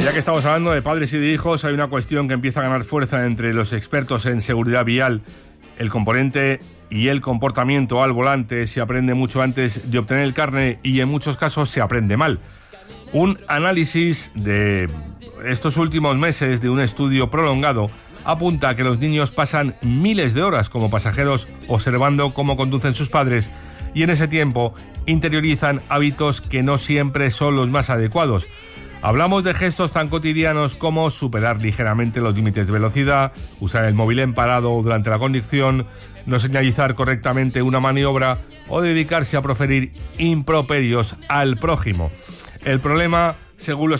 Ya que estamos hablando de padres y de hijos, hay una cuestión que empieza a ganar fuerza entre los expertos en seguridad vial. El componente y el comportamiento al volante se aprende mucho antes de obtener el carné y en muchos casos se aprende mal. Un análisis de estos últimos meses de un estudio prolongado apunta a que los niños pasan miles de horas como pasajeros observando cómo conducen sus padres y en ese tiempo interiorizan hábitos que no siempre son los más adecuados. Hablamos de gestos tan cotidianos como superar ligeramente los límites de velocidad, usar el móvil en parado o durante la conducción, no señalizar correctamente una maniobra o dedicarse a proferir improperios al prójimo. El problema, según los